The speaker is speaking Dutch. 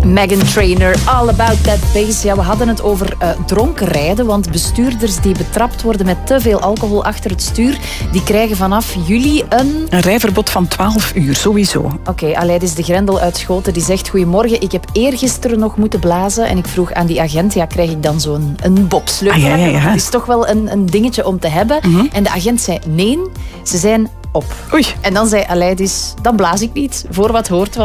Meghan Trainor, All About That Bass. Ja, we hadden het over dronken rijden, want bestuurders die betrapt worden met te veel alcohol achter het stuur, die krijgen vanaf juli een rijverbod van 12 uur, sowieso. Oké, Aleidis de Grendel uit Schoten, die zegt: goedemorgen, ik heb eergisteren nog moeten blazen en ik vroeg aan die agent, ja, krijg ik dan zo'n bobsleutel? Ja. Het is toch wel een dingetje om te hebben. En de agent zei nee, ze zijn op. Oei. En dan zei Aleidis, dan blaas ik niet, voor wat hoort wat.